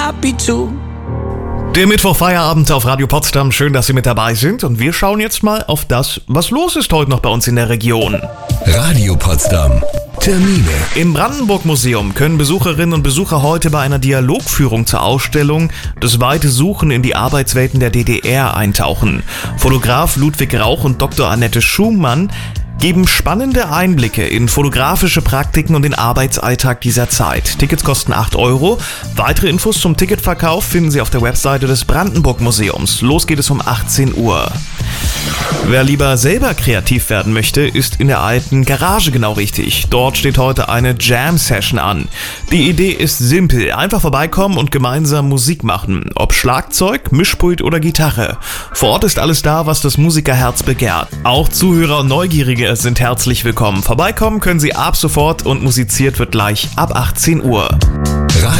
happy too. Der Mittwochfeierabend auf Radio Potsdam, schön, dass Sie mit dabei sind und wir schauen jetzt mal auf das, was los ist heute noch bei uns in der Region. Radio Potsdam. Termine. Im Brandenburg-Museum können Besucherinnen und Besucher heute bei einer Dialogführung zur Ausstellung Das weite Suchen in die Arbeitswelten der DDR eintauchen. Fotograf Ludwig Rauch und Dr. Annette Schumann geben spannende Einblicke in fotografische Praktiken und den Arbeitsalltag dieser Zeit. Tickets kosten 8 Euro. Weitere Infos zum Ticketverkauf finden Sie auf der Webseite des Brandenburg-Museums. Los geht es um 18 Uhr. Wer lieber selber kreativ werden möchte, ist in der alten Garage genau richtig. Dort steht heute eine Jam-Session an. Die Idee ist simpel. Einfach vorbeikommen und gemeinsam Musik machen. Ob Schlagzeug, Mischpult oder Gitarre. Vor Ort ist alles da, was das Musikerherz begehrt. Auch Zuhörer und Neugierige sind herzlich willkommen. Vorbeikommen können Sie ab sofort und musiziert wird gleich ab 18 Uhr.